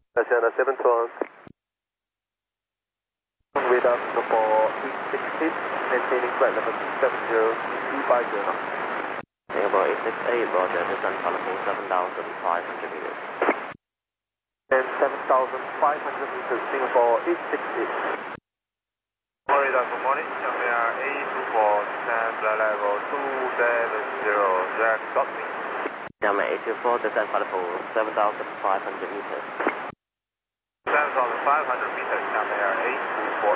Asiana 712. Radar Singapore 868, maintaining flight level 270, 250 now. Singapore 868, roger, descent level 7,500 meters. And 7,500 meters, Singapore 868. Florida, good morning. Jamaica 824, descent flight level 270, direct stop me. Jamaica 824, descent level 7,500 meters. 7,500 meters, Jamaica 824.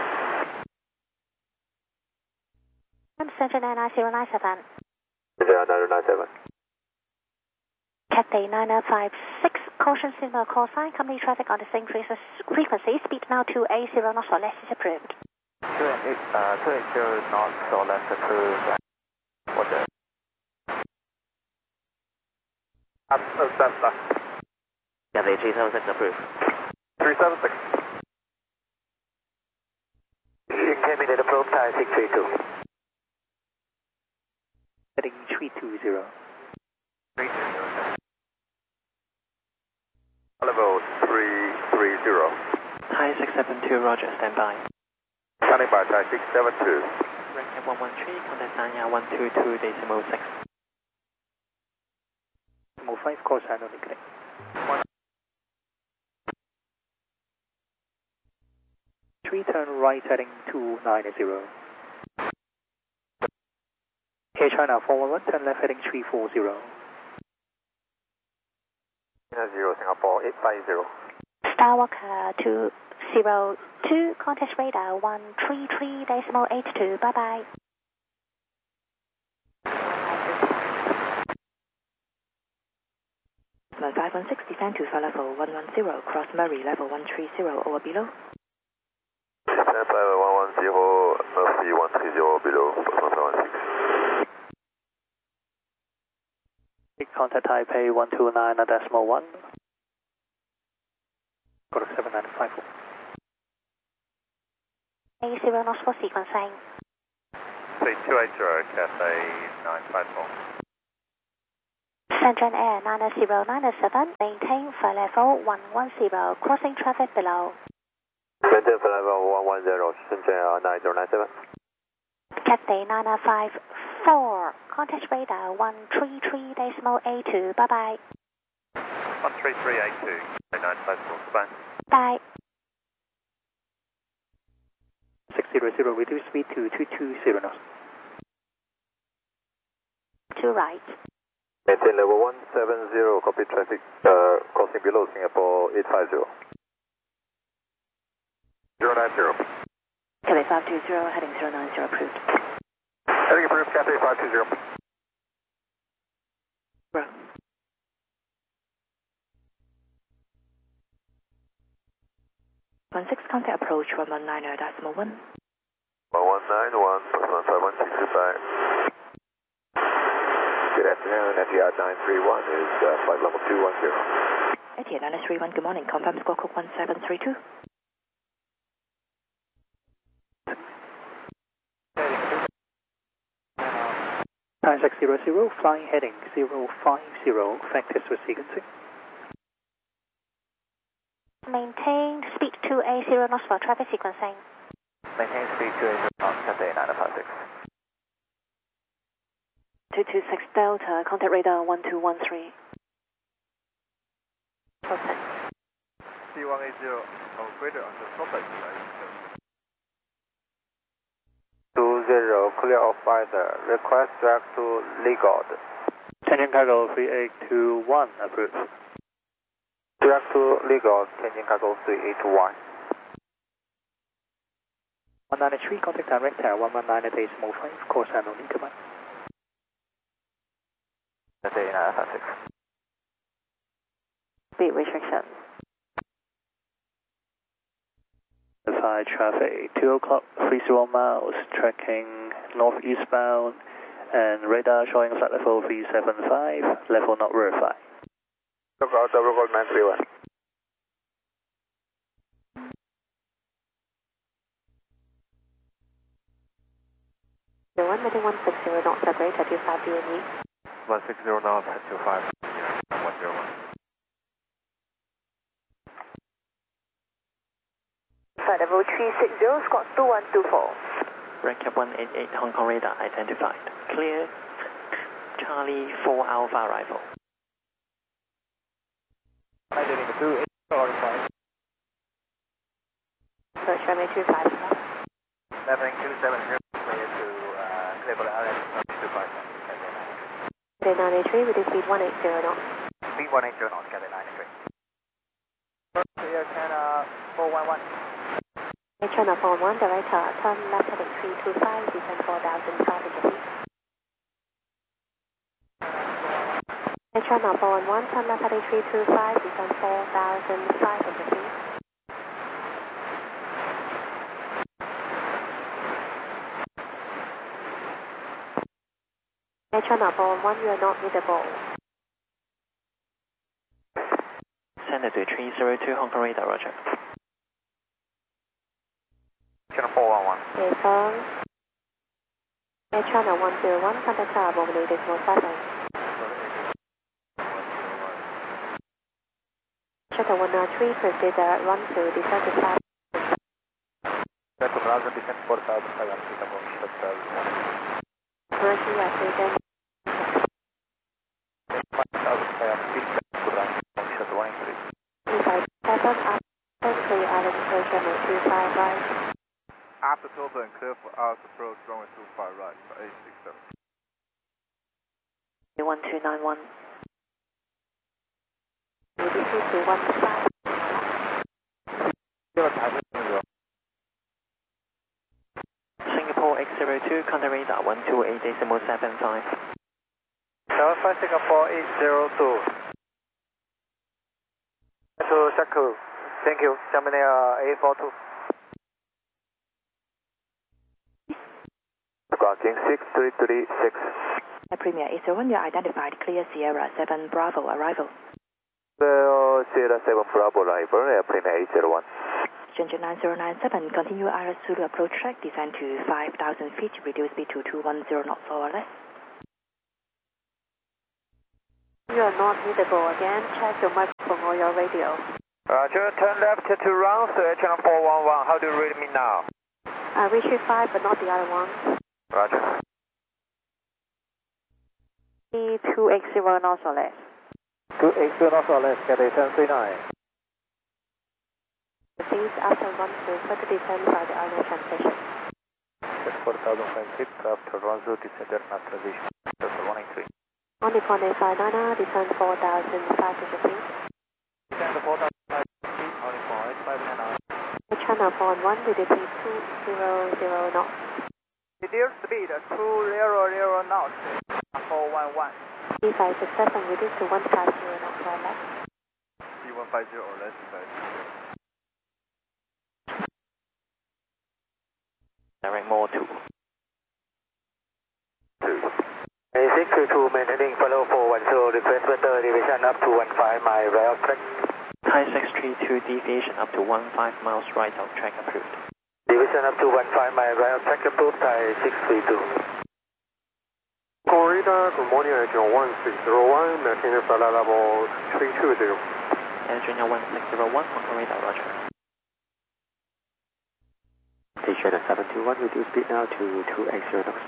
Central 99097. 997. Cathay 9056, caution signal call sign, company traffic on the same frequency, speed now 280 knots or less is approved. 280 knots or less approved. Roger. Cathay 376 approved. 376. Incaminated approach, Thai 632. Heading 320. 320. Level 330. Thai 672, roger, stand by. Standing by Thai 672. Rank 113, contact Sanya 122.6. Move 5, call sign only connect. 3 turn right heading 290. Air China 411, turn left heading 340. China 0, Singapore 850. Starwalker 202, contact radar 133.82, bye bye. Flight 516, descend to level 110, cross Murray, level 130, over below. Descent level 110, Murphy 130 below, 516. Contact Taipei 129.1. Go to 7954. 80 knots for sequencing. 3280, Cathay 954. Shenzhen Air 9097, maintain flight level 110, crossing traffic below. Maintain flight level 110, Shenzhen Air 9097. Cathay 9054, contact radar 133.82, bye bye. 13382, 954, goodbye. Bye. 600, reduce speed to 220 knots. To right. Maintain level 170, copy traffic, crossing below Singapore 850. 090. Cathay 520, heading 090, approved. Heading approved, Cathay 520. Bro. Six contact approach 119.1. 1191, 11516, goodbye. Good afternoon, Etihad 931 is flight level 210. Etihad 931, good morning, confirm score code 1732. Thai 600, flying heading 050, factors for sequencing. Maintain speed 280 knots for traffic sequencing. Maintain speed 280 knots, Cathay 956. 226 Delta, contact radar 1213. Open. C180, operator on the proper 20, clear of fighter, request direct to Ligod. Tianjin Cargo 3821, approved. Direct to Ligod, Tianjin Cargo 3821. 193, contact direct tower 119.5, course and only goodbye. Cathay 956. Speed restriction. Verify traffic 2 o'clock, 30 miles, tracking northeastbound, and radar showing flight level 375, level not verified. Lookout, double call 931. The 160 knots separate at 25 DNE. 160 knots at 25, 101. standby level 360, squawk 2124. Red Cap 188 Hong Kong radar identified. Clear. Charlie 4 Alpha arrival. Search runway 25. Leveling 270, clear to clear for the RS 255. Cathay 983 with the speed 180 knots. Speed 180 knots, Cathay 983. Clear China 411. China 411, director, turn left heading 325, descend 4,500 feet. China 411, turn left heading 325, descend 4,500 feet. China 411, you are not readable. Send it to 302 Hong Kong radar, roger. China 411. Okay, firm. China 101, contact tower, Bombardier Decimal 7. China 103, proceed run to descend to 5. That's a descent 4,500 feet above shutdown. Mercy, yes, again. 5,500 feet back to run from shutdown 183. 257, after clear island approach runway 25 right. After total and clear for us approach runway 25 right for 867. 1291. UDC 215. Singapore X02, contact radar 128.75. 75 Singapore 802. To Shaku. Thank you. Germany A42. Squawking 6336. Premier 801, you identified. Clear Sierra 7 Bravo arrival. Sierra 7 Bravo arrival, airplane 801. Ginger 9097, continue Iris Zulu approach track, descend to 5,000 feet, reduce speed to 210 knots or less. You are not readable again. Check your microphone or your radio. Roger, turn left to round, channel 411. How do you read me now? I reach you 5, but not the other one. Roger. 280 knots or less. 280 knots or less, Cathay 1039. Please, after run through, further descend by the island transition. That's 4,005 feet, after run through, descend at map transition. That's 183. Only 0.859, descend 4,500 feet. Descend 4,500 feet, only 0.859. China 411, with the speed 200 knots. Reduce speed 200 knots, 411. E5 success and reduce to 150 knots or less. C150 or less, Direct more 2. 622, maintaining follow 410, request weather deviation up to 15 miles right of track. Thai 632, deviation up to 15 miles right of track approved. Deviation up to 15 miles right of track approved, Thai 632. Corridor, good morning, Agent 1601, maintaining flight level 320. Engineer 1601, Hong Kong radar, roger. Station 721, reduce speed now to 280 knots.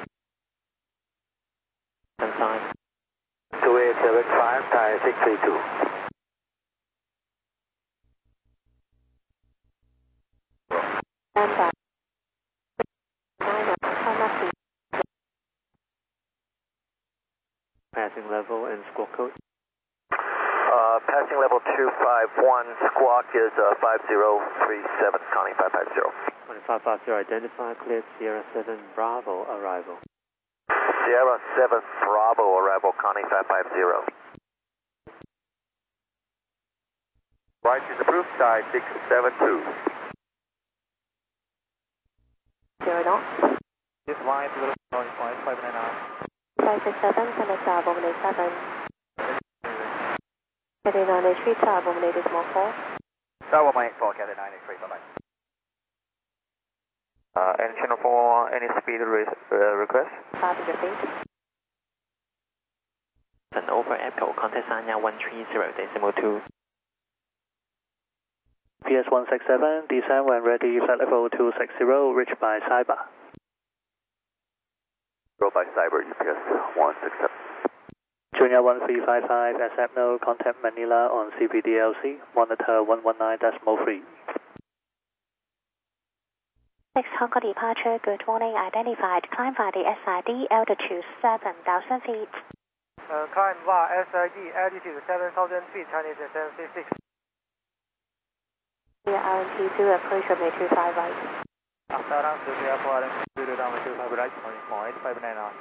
Inside. 2875, Thai 632. Stand by. 9 knots, Passing level and squawk code. Passing level 251, squawk is 5037, counting 550. 1550, identify, cleared Sierra 7 Bravo arrival. Sierra 7 Bravo arrival, counting 550. Right is approved, Thai 672. 0 knots. This line is 0.599. 567, contact tower, Bombardier 7. Cathay 983, tower, Bombardier Decimal 4. Tower 184, Cathay 983, bye-bye. And channel 4, any speed request? 500 feet. Then over Echo, contact Sanya 130.2. PS167, descend when ready, flight level 260, reached by Cyber. Go by Cyber, UPS 167. Junior 1355, accept no contact Manila on CPDLC, monitor 119.3. 6 Hong Kong departure, good morning, identified, climb via the SID, altitude 7,000 feet. Climb via SID, altitude 7,000 feet, Chinese 766. RNT2, approach runway 25 right. After down to the airport, runway 25 right, point 859 on.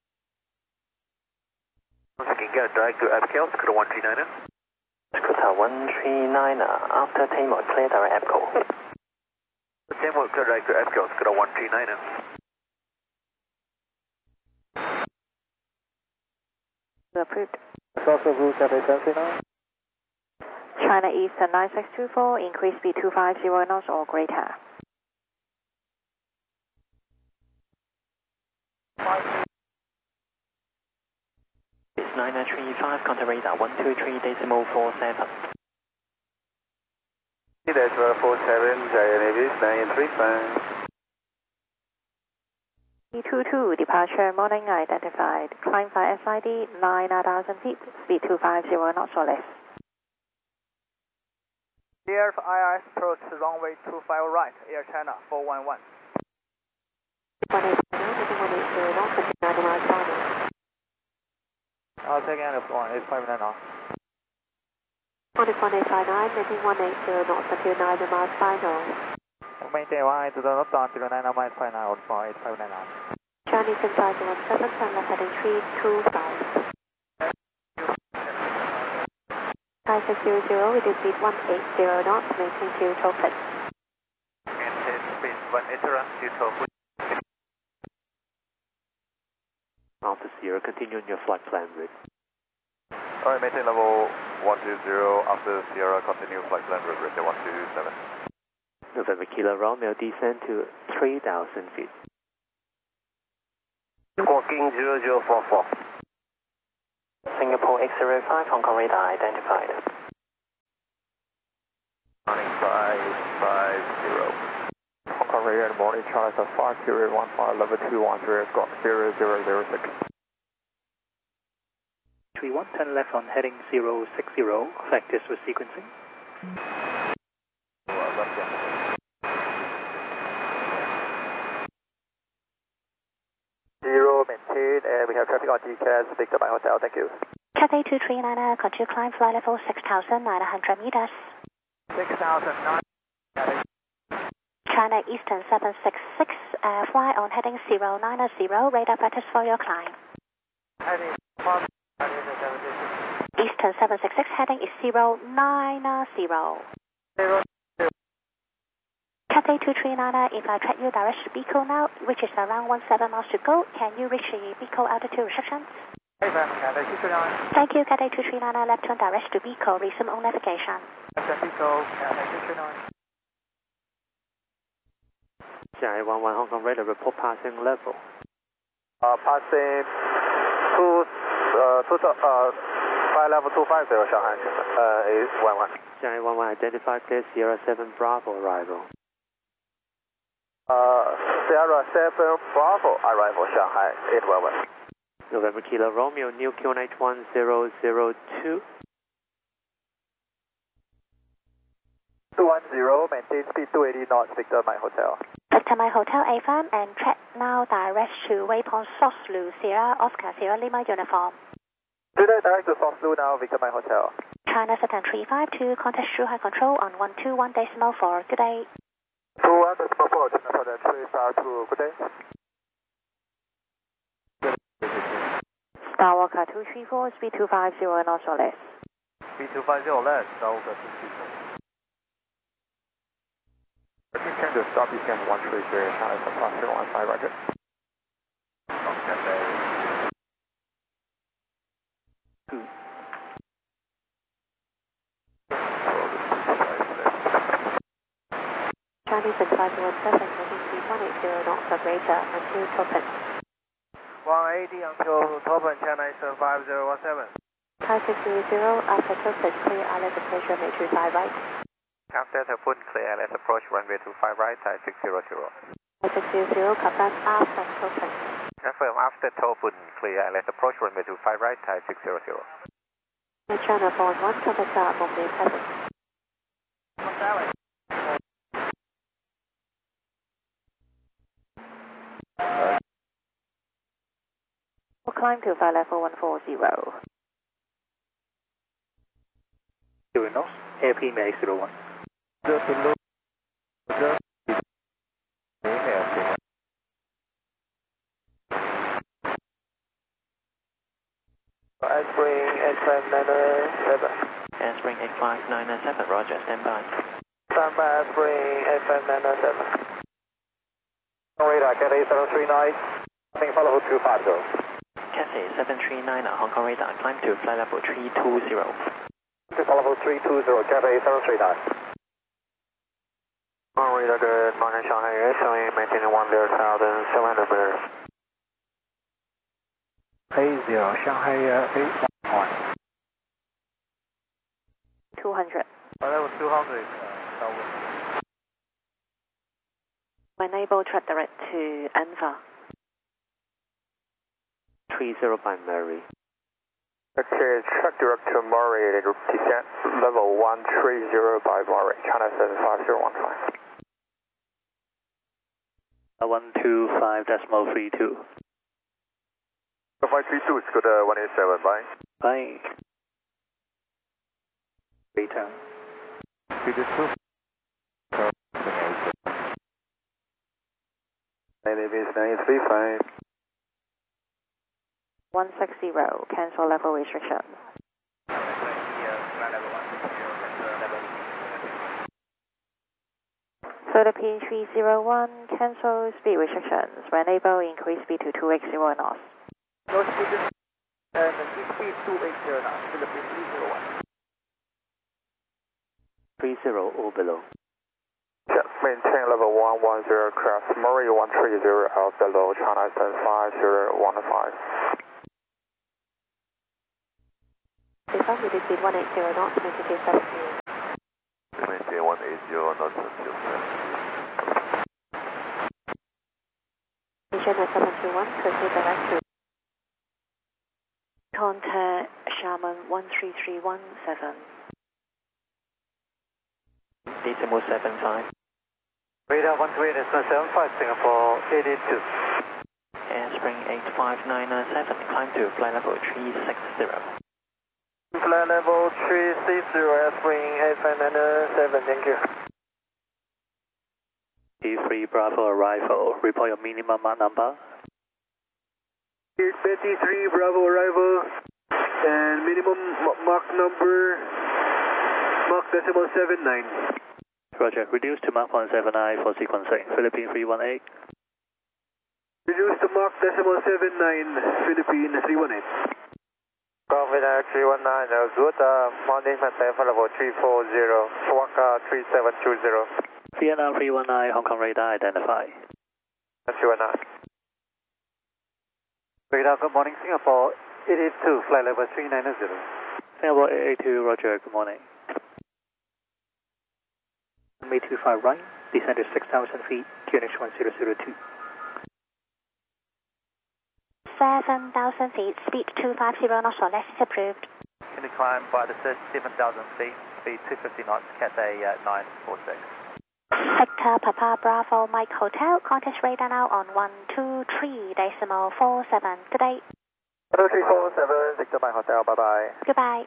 Once again, get direct to Abigail, Dakota 139er. Dakota 139er, after takeoff, clear direct Abigail. Same one, clear direct to Abigail, Dakota 139er. Approved. Also Blue 779. China Eastern 9624, increase speed 250 knots or greater. It's 9935, contact radar 123.47. Decimal 47, Giant Avis 935. E22, departure morning identified, climb via SID 9,000 feet, speed 250 knots or less. Air IS approach runway 25 right, Air China 411. 180 knots, 29 miles final. I'll take out 1859 now. 1859, making 180 knots until 9 miles final. Maintain 180 knots until 9 miles final, 1859 now. Chinese 517, turn left heading 325. 9600, reduce speed 180 knots, maintain to Tokyo. Maintain speed 180 to Tokyo. Alpha Sierra, continue on your flight plan route. Alright, maintain level 120 after Sierra, continue flight plan route, 127. November Kilo Romeo, descend to 3,000 feet. Squawking 0044. Singapore X05, Hong Kong radar identified. Morning 550. Hong Kong radar, morning, Charlie 5015, level 213, squawk 0006. 31, turn left on heading 060, factors for sequencing. Maintain, and we have traffic on TCAS, Victor by Hotel, thank you. Cathay 239, continue climb flight level 6,900 meters. 6,009. China Eastern 766, fly on heading 090, radar practice for your climb. Heading Eastern 766, heading is 090. Cathay 239, if I track you direct to Bicol now, which is around 17 miles to go, can you reach the Bicol altitude restrictions? Thank you, Cathay 239, left turn direct to Bicol, resume on navigation. CI 11 Hong Kong radar, report passing level. Passing flight level 250, Shanghai, is 11. CI 11 identified, clear Sierra 7 Bravo arrival. Sierra 7 Bravo arrival, Shanghai, 811. November Kilo Romeo, new QNH 1002. 210, maintain speed 280 knots, Victor Mike Hotel. Victor Mike Hotel AFM and track now direct to waypoint Soslu, Sierra Oscar Sierra Lima uniform. Today direct to Soslu now, Victor Mike Hotel. China Saturn 352, contact Shanghai Control on 121.4. Good day. 21.4, China Saturn 352, good day. Skywalker 234, speed 250 knots or less. Speed 250 less, Skywalker 234. Return to stop BCM 133, China Supply 015, roger. Chinese 517, heading speed 180 knots or greater until Toppen. 180 until Toppen, China Eastern 5017. Thai 600, after Toppen, clear island approach runway 25 right. after Topun, clear, let's approach runway 25 right, Thai 600. 600, contact after Topun. Confirm after Topun, clear, let's approach runway 25 right, Thai 600. China Bond 1, contact Bombay present. We'll climb to flight level 140. North, airplane exit 01. Spring 8597. Spring 85997, roger, stand by. Stand by, Spring 8597. Radar, Cathay 739, coming follow 250. Cathay 739, Hong Kong radar, climb to flight level 320. To follow 320, Cathay 739. Radar, good morning, Shanghai Air, showing maintaining 10,700 meters. A0, Shanghai Air 811. 200. Level 200. Enable track direct to Enva. 30 by Mary. Okay, track direct to Murray, descent level 130 by Murray, China 75015. 125.32. 532, it's good 187, bye. Bye. Return. Navy 935. 160, cancel level restrictions. Philippine 301, cancel speed restrictions. Enable increase speed to 280 knots. No speed and speed 280 now, Philippine 301. 30 or below. Yeah, maintain level 110 craft, Murray 130 out below, China 75015. Default speed 180 knots, altitude 17. Maintain 180 knots until 17. China 721, proceed direct to contact Sharman 13317. Decimal 75. Radar 128.75, Singapore 882. Spring 85997, climb to flight level 360. Flight level 360, Spring 8597, thank you. T3 Bravo arrival. Report your minimum Mach number. 83 Bravo arrival and minimum Mach number Mach decimal 79. Roger. Reduce to Mach 179 for sequencing. Philippine 318. Reduce to Mach decimal 79, Philippine 318. Copy that 319, good morning, maintain flight level 340, Waka 3720. Vietnam 319, Hong Kong radar identify. 319. Radar, good morning, Singapore 882, flight level 390. Singapore 882, roger, good morning. Runway 25 right, descend to 6,000 feet, QNH 1002. 7,000 feet, speed 250 knots or less is approved. Can you climb by the 37,000 feet, speed 250 knots, Cathay 946. Sector Papa Bravo Mike Hotel, contact radar now on 123.47. Good day. 347, Victor Mike Hotel, bye bye. Goodbye.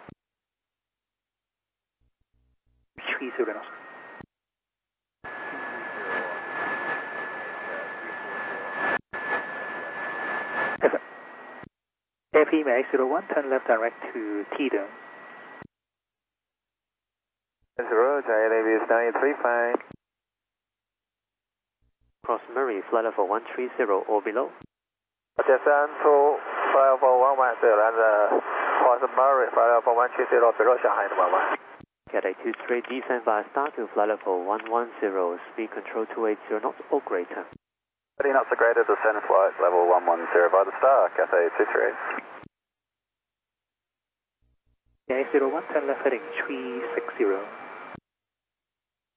30 knots. Airplane X01, turn left direct to Tito. Roger, Navy 935. Cross Murray, flight level 130 or below. Descend to flight level 110 and cross Murray, flight level 130 below Shanghai 11. Cathay 23, descend via start to flight level 110, speed control 280 knots or greater. 30 knots or greater, descend flight level 110 by the star, Cathay 23. X01, turn left heading 360.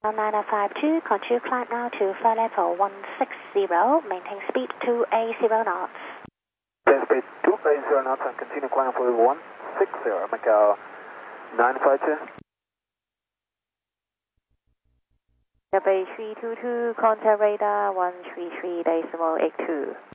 952, continue climb now to flight level 160, maintain speed 280 knots. Speed 280 knots and continue climb for 160, Macau 952. Bay 322, contact radar 133.82.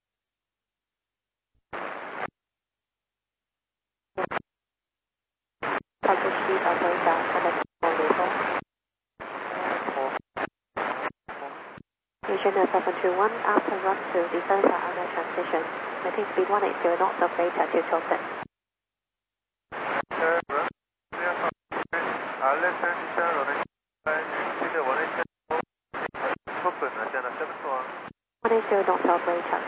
Asian 721, after run to descend for outer transition. Maintain speed 180 knots of greater to open. One eight zero knots of greater.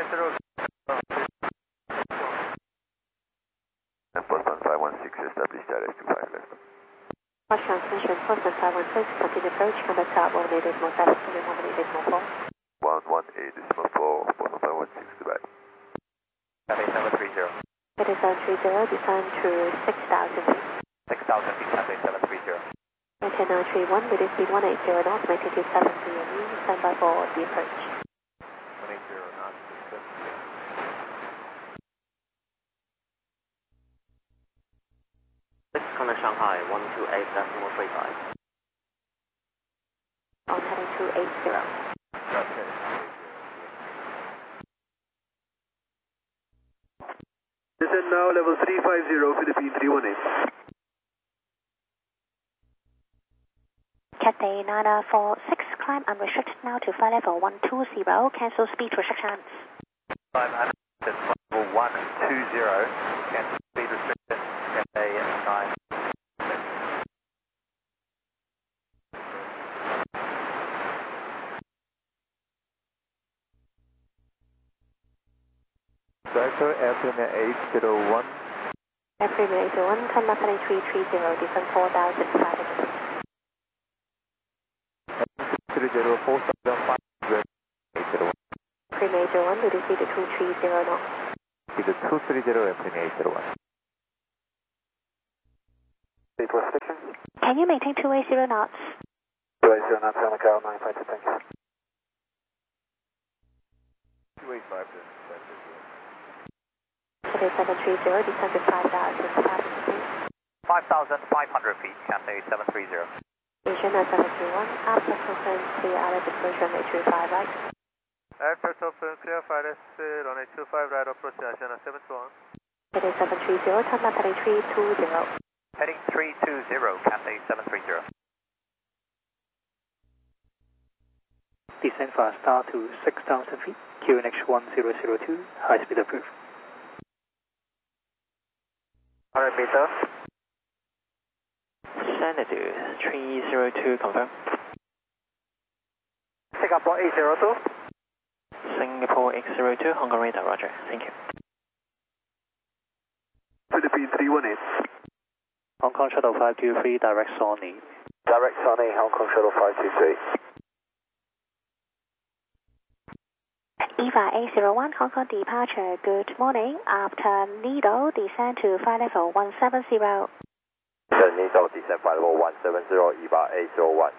Postman 516 established RS25 left. Flash transmission, Postman 516, continue approach, contact top, 188.7, 188.4. 118.4, Postman 516, goodbye. Cathay 730. Cathay 730, descend to 6,000 feet. 6,000 feet, Cathay 730. Maintain 931, with speed 180 knots, maintain 27 DME, stand by for the approach. 180 knots. Contact Shanghai 128.35. On heading 280. Okay. Descend now level 350, Philippine 318. Cathay 946, climb unrestricted now to flight level 120, cancel speed restrictions. Climb unrestricted, level 120, cancel speed restrictions, Cathay 9. Director, airplane 801. Airplane 801, turn left heading 330, descend 4,500 feet. 330, 4,500. 801. Airplane 801, with speed 230 knots. Speed 230, airplane 801. Speed restriction. Can you maintain 280 knots? 280 knots, Macau 952, thank you. 285 Cathay 730, descend to 5,500 feet. 5,500 feet, Cathay 730. Asian 731, after conference, clear out dispersion 835 right. Aircraft open, clear flight exit on 825 right approach Asiana 721. Cathay 730, turn left heading 320. Heading 320, Cathay 730. Descend fast star to 6,000 feet, QNH 1002, high speed approved. 100 meters. Xanadu 302, confirm. Singapore 802. Singapore 802, Hong Kong radar, roger. Thank you. Philippine 318. Hong Kong Shuttle 523, direct Sony. Direct Sony, Hong Kong Shuttle 523. EVA 801, Hong Kong departure, good morning. After Needle, descend to flight level 170. Needle, descend flight level 170, EVA 801.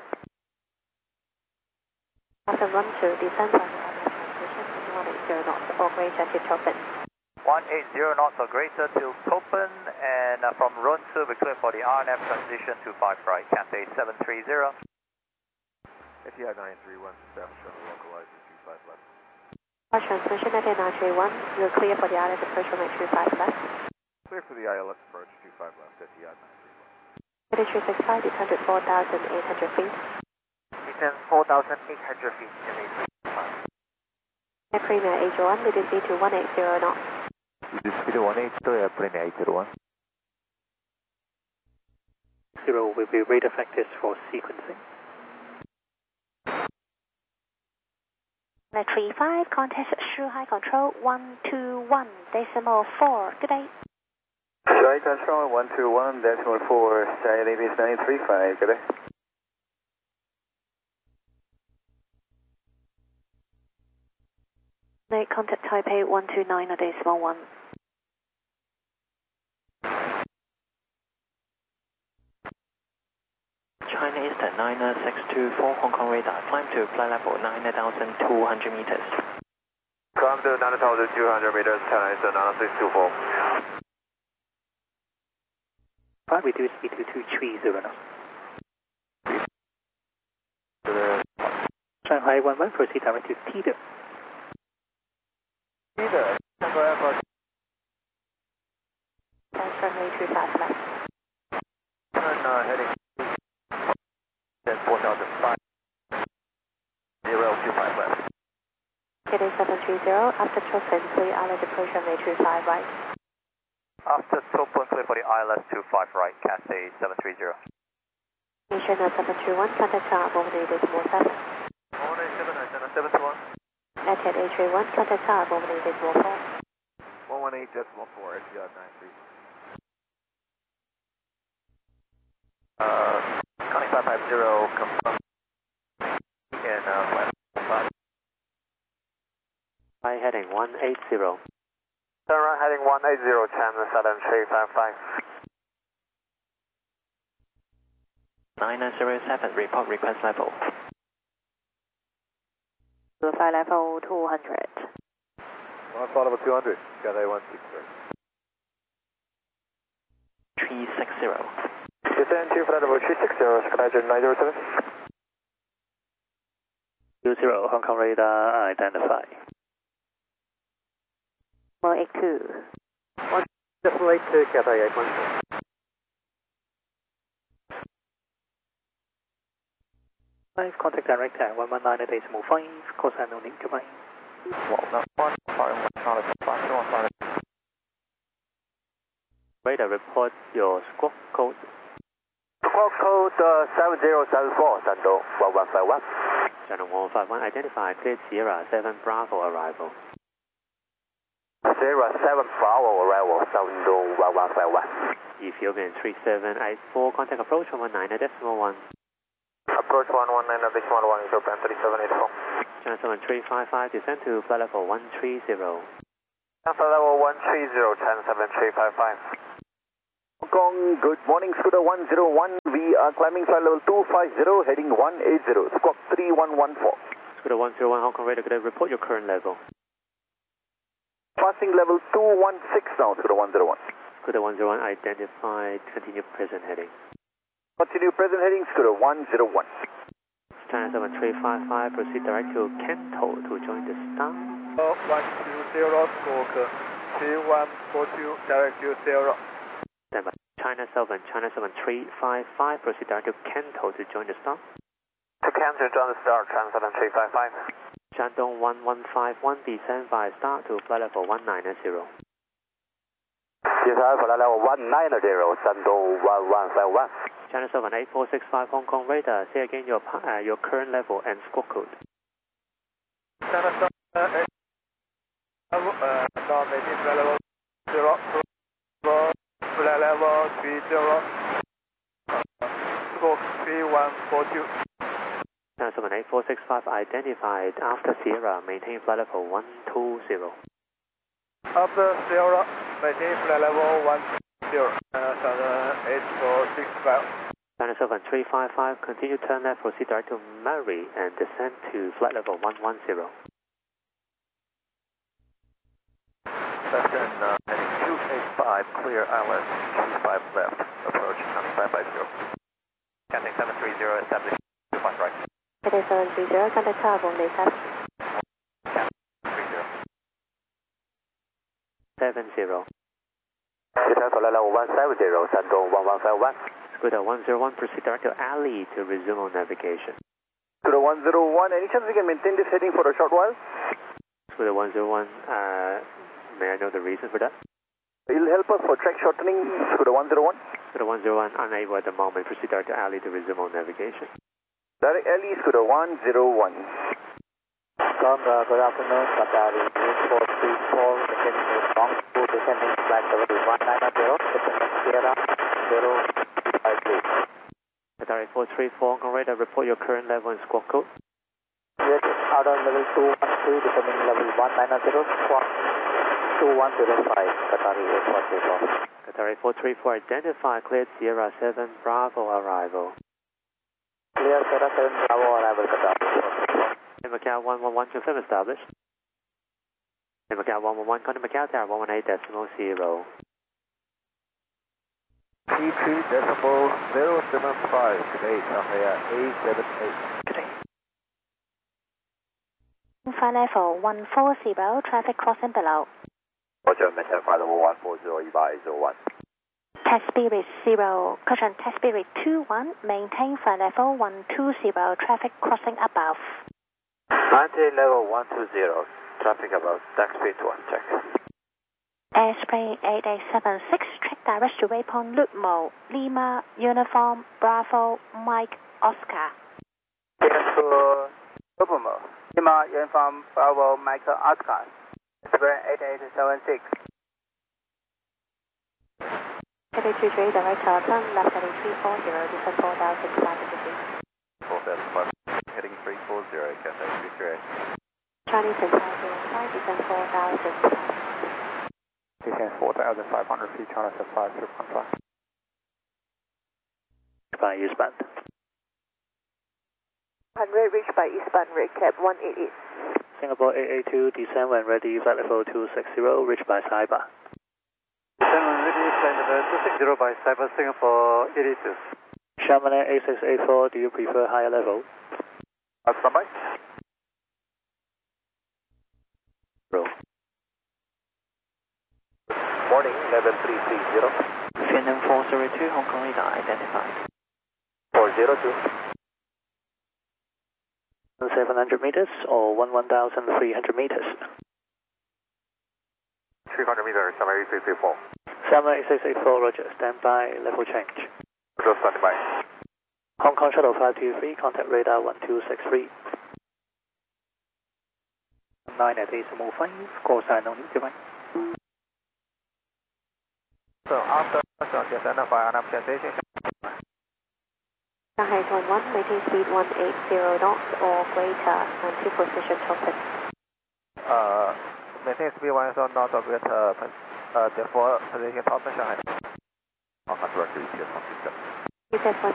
After run to descend flight level 180 knots or greater to open. 180 knots or greater till Copen, and from run to we clear for the RNF transition to 5 right, Cathay 730. Etihad 931, South Shuttle localized 25 left. Our transmission at 931, you're clear for the ILS approach from 835 left. Clear for the ILS approach 25 left, Etihad 931. Heading 365, descend to 4,800 feet. Descend 4,800 feet, Cathay 365. Air Premier 801, with speed to 180 knots. With speed 180, airplane 801. 0 will be radar factors for sequencing. 935, contact Shanghai Control 121.4. Good day. Shanghai Control 121.4, Sky Davis 935, good day. Contact Taipei 129.1. China Eastern 9624 Hong Kong radar, climb to flight level 9,200 meters. Climb to 9,200 meters, China Eastern 9624. Flight reduce speed to 230 knots. Shanghai 11, proceed direct to Tida. Tida, Tango Airport. Runway 25 left. Turn heading 4005. 025 left. KD 730, after Topin, clear island approach runway 25 right. After Topin, clear for the ILS 25 right, Cathay 730. Nation 731, contact tower, overneeded more 7. 721. Etihad A31, contact tower, overneeded more 4. 118.4, SDR 93. Connie 550, confirm. And flight 5. Flight heading 180. Turn right heading 180, China Southern 355. 907, report request level. Flight level 200. Flight level 200, Cathay 163. 360. Descend to flight level 360, Skydiver 907. 20, Hong Kong radar identify. 182. Definitely to Cathay 814. Contact direct at 119.5, course and no need to mind. Well, that's one. Sorry, not a flight. Radar, report your squawk code. Squawk code 7074, Sando 1151. Channel 151, identify, cleared Sierra 7 Bravo arrival. Sierra 7 Bravo arrival, Sando 1151. Ethiopian 3784, contact approach 119.1. Approach 119.1, Ethiopian 3784. China 7355, descend to flight level 130. Flight level 130, China 7355. Hong Kong, good morning, Scooter 101. We are climbing flight level 250, heading 180, squawk 3114. Scooter 101, Hong Kong radar, could I report your current level? Passing level 216 now, Scooter 101. Scooter 101, identified, continue present heading. Continue present heading, Scooter 101. China 7355, proceed direct to Kento to join the star. 120, squawk 3142, direct to 0. Standby. China 7355, proceed direct to Kento to join the star. To Kento, join the star, China 7355. Shandong 1151, descend by star to flight level 190. Descend flight level 190, Shandong 1151. China 78465 Hong Kong radar, say again your current level and squawk code. China 78465, level 0, flight level 30, squawk 3142. China 78465 identified after Sierra, maintain flight level 120. After Sierra, maintain flight level 10. China 78465. China 7355, continue turn left, proceed direct to Murray and descend to flight level 110. Western heading 285, clear ILS 25 left, approach 550. Cathay 730, establish 25 right. Cathay 730, contact tower, overneeded 7. 70. Descend flight level 170, Shandong 1151. Scooter 101, proceed direct to Ali to resume on navigation. Scooter 101, any chance we can maintain this heading for a short while? Scooter 101, may I know the reason for that? It will help us for track shortening, Scooter 101. Scooter 101, unable at the moment, proceed direct to Ali to resume on navigation. Direct Ali, Scooter 101. Good afternoon, Qatari 8434, descending to Hong Kong, descending flight level 190, descending Sierra 053. Qatari 434, Hong Kong radar, report your current level and squawk code. Yes, outer level 213, descending level 190, squawk 2105, Qatari 8434. Qatari 434, identify, cleared Sierra 7 Bravo arrival. Sierra 7 Bravo, arrival cutoff. Macau 111 confirm established. Macau 111, contact Macau Tower 118.0. T2.075, today, Taipei A78. Today. Flight level 140, traffic crossing below. Roger, maintain flight level 140, EVA Test speed 0, caution test speed 21, maintain flight level 120, traffic crossing above. Maintain level 120, traffic above, tax speed 1, check. Airsplane 8876, track direct to waypoint loop mode, Lima, Uniform, Bravo, Mike, Oscar. To loop mode, Lima, Uniform, Bravo, Mike, Oscar. Airsplane 8876. Cathay 23, direct turn, left heading 340, descend 4,500 feet. 4,500, heading 340, Cathay 23. Chinese and Taipei 5, descend 4,500. Descend 4,500 feet, China 5315. By eastbound. 100, reached by eastbound red cap 188. Singapore 882, descend when ready, flight level 260, reach by Saiba. Descend when ready, flight level 260 by Saiba, Singapore 82. Chamonix 8684, do you prefer higher level? Standby. Roll. Morning, level 330. Vietnam 402, Hong Kong radar identified. 402. 700 meters or 1,300 meters? 300 meters, 78684. 78684, roger, standby, level change. Roger, standby. Hong Kong Shuttle 523, contact radar 1263. 9 at decimal 5, call sign no need to mind. So after descend by an station. Shanghai 11, maintain speed 180 knots or greater until position token. Maintain speed 180 knots or greater, therefore position top Shanghai. Hong Kong director, ETS 127. ETS